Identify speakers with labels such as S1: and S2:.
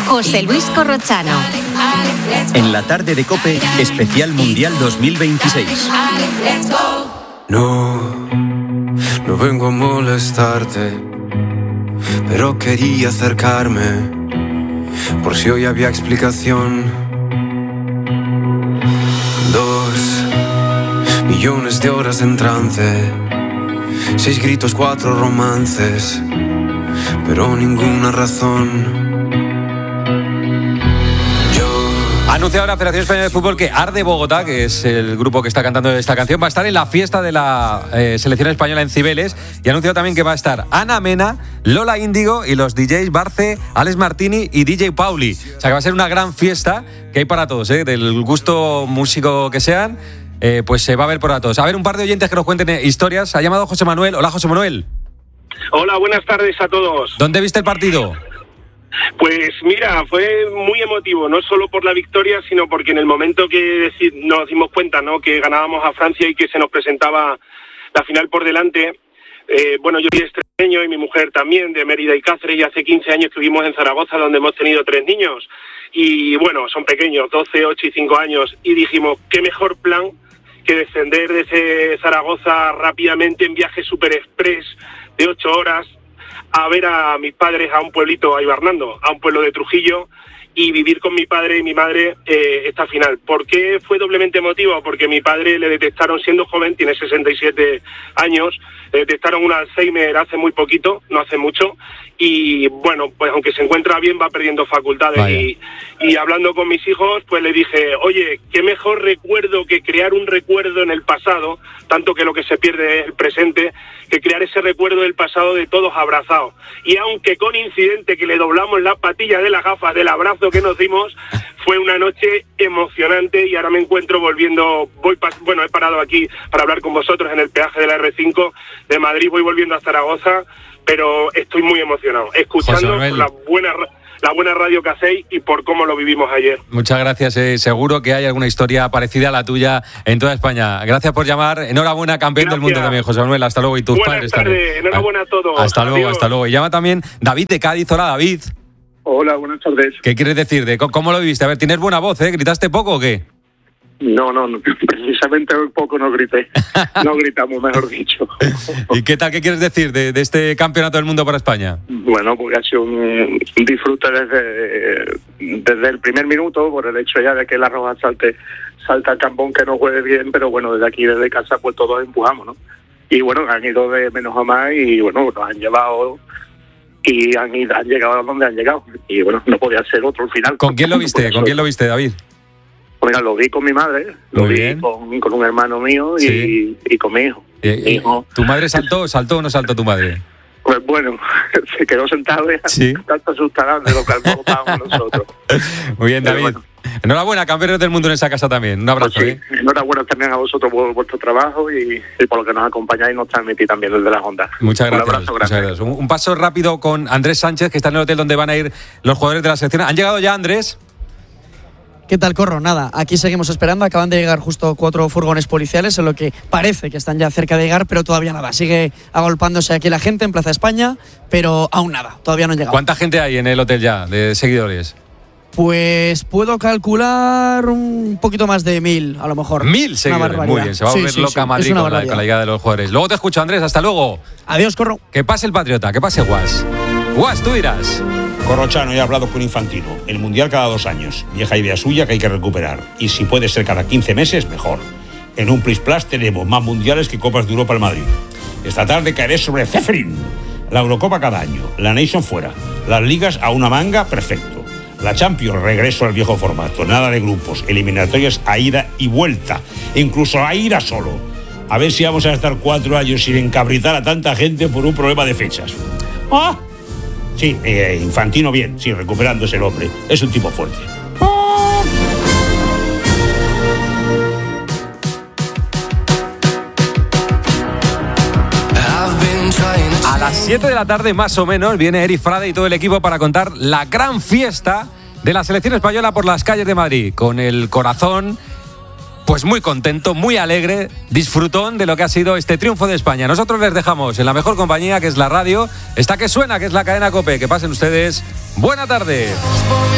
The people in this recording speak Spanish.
S1: José Luis Corrochano.
S2: En la tarde de COPE, especial Mundial 2026.
S3: No vengo a molestarte, pero quería acercarme, por si hoy había explicación. 2 millones de horas en trance, 6 gritos, 4 romances, pero ninguna razón.
S4: Ha anunciado la Federación Española de Fútbol que Arde Bogotá, que es el grupo que está cantando esta canción, va a estar en la fiesta de la selección española en Cibeles, y ha anunciado también que va a estar Ana Mena, Lola Índigo y los DJs Barce, Alex Martini y DJ Pauli. O sea que va a ser una gran fiesta que hay para todos, del gusto músico que sean, pues se va a ver para todos. A ver, un par de oyentes que nos cuenten historias. Ha llamado José Manuel. Hola, José Manuel.
S5: Hola, buenas tardes a todos.
S4: ¿Dónde viste el partido?
S5: Pues mira, fue muy emotivo, no solo por la victoria, sino porque en el momento que nos dimos cuenta, ¿no?, que ganábamos a Francia y que se nos presentaba la final por delante. Bueno, yo soy extremeño y mi mujer también, de Mérida y Cáceres, y hace 15 años que vivimos en Zaragoza, donde hemos tenido 3 niños. Y bueno, son pequeños, 12, 8 y 5 años, y dijimos, qué mejor plan que descender desde Zaragoza rápidamente en viaje super express de 8 horas, a ver a mis padres a un pueblito, a Ibarnando, a un pueblo de Trujillo, y vivir con mi padre y mi madre esta final. ¿Por qué fue doblemente emotivo? Porque mi padre le detectaron, siendo joven, tiene 67 años, le detectaron un Alzheimer hace muy poquito, no hace mucho, y bueno, pues aunque se encuentra bien, va perdiendo facultades. Y hablando con mis hijos, pues le dije, oye, qué mejor recuerdo que crear un recuerdo en el pasado, tanto que lo que se pierde es el presente, que crear ese recuerdo del pasado de todos abrazados. Y aunque con incidente que le doblamos las patillas de las gafas del abrazo que nos dimos, fue una noche emocionante, y ahora me encuentro volviendo, he parado aquí para hablar con vosotros en el peaje de la R5 de Madrid, voy volviendo a Zaragoza, pero estoy muy emocionado, escuchando la buena radio que hacéis y por cómo lo vivimos ayer.
S4: Muchas gracias, seguro que hay alguna historia parecida a la tuya en toda España. Gracias por llamar, enhorabuena, campeón del mundo también, José Manuel, hasta luego, y tus
S5: Buenas
S4: padres
S5: tardes,
S4: también.
S5: Enhorabuena a todos.
S4: Hasta luego. Y llama también David de Cádiz. Hola, David.
S6: Hola, buenas tardes.
S4: ¿Qué quieres decir? ¿Cómo lo viviste? A ver, ¿tienes buena voz, ¿Gritaste poco o qué?
S6: No, precisamente hoy poco no grité. No gritamos, mejor dicho.
S4: ¿Y qué tal? ¿Qué quieres decir de este campeonato del mundo para España?
S6: Bueno, pues ha sido un disfrute desde el primer minuto, por el hecho ya de que la Roja salta al campón, que no juegue bien, pero bueno, desde aquí, desde casa, pues todos empujamos, ¿no? Y bueno, han ido de menos a más y bueno, nos han llevado y han llegado a donde han llegado. Y bueno, no podía ser otro al final.
S4: ¿Con quién lo viste? ¿Con quién lo viste, David?
S6: Bueno, lo vi con mi madre, lo vi con un hermano mío y con mi hijo. Mi hijo.
S4: ¿Tu madre saltó o no saltó tu madre?
S6: Pues bueno, se quedó sentado y tanto asustada de lo que estábamos nosotros.
S4: Muy bien, David. Bueno. Enhorabuena, campeones del mundo en esa casa también. Un abrazo.
S6: Pues sí. Enhorabuena también a vosotros por vuestro trabajo y por lo que nos acompañáis y nos transmitís también desde las ondas.
S4: Muchas gracias.
S6: Un abrazo grande.
S4: Muchas gracias. Un paso rápido con Andrés Sánchez, que está en el hotel donde van a ir los jugadores de la selección. ¿Han llegado ya, Andrés?
S7: ¿Qué tal, Corro? Nada, aquí seguimos esperando. Acaban de llegar justo 4 furgones policiales, en lo que parece que están ya cerca de llegar, pero todavía nada. Sigue agolpándose aquí la gente en Plaza España, pero aún nada, todavía no han llegado.
S4: ¿Cuánta gente hay en el hotel ya de seguidores?
S7: Pues puedo calcular un poquito más de 1.000, a lo mejor.
S4: 1.000 seguidores, muy bien. Se va a volver loca Madrid con la llegada de los jugadores. Luego te escucho, Andrés, hasta luego.
S7: Adiós, Corro.
S4: Que pase el Patriota, que pase Guas. Guas, tú dirás.
S8: Corrochano, he hablado con Infantino. El Mundial cada 2 años. Vieja idea suya que hay que recuperar. Y si puede ser cada 15 meses, mejor. En un Plus Plus tenemos más mundiales que Copas de Europa al Madrid. Esta tarde caeré sobre Ceferin. La Eurocopa cada año. La Nation fuera. Las ligas a una manga, perfecto. La Champions, regreso al viejo formato. Nada de grupos. Eliminatorias a ida y vuelta. Incluso a ida solo. A ver si vamos a estar 4 años sin encabritar a tanta gente por un problema de fechas. ¡Ah! Sí, Infantino bien, sí, recuperándose el hombre. Es un tipo fuerte.
S4: A las 7 de la tarde, más o menos, viene Eric Frade y todo el equipo para contar la gran fiesta de la selección española por las calles de Madrid. Con el corazón, pues muy contento, muy alegre, disfrutón de lo que ha sido este triunfo de España. Nosotros les dejamos en la mejor compañía, que es la radio, esta que suena, que es la cadena COPE. Que pasen ustedes buena tarde.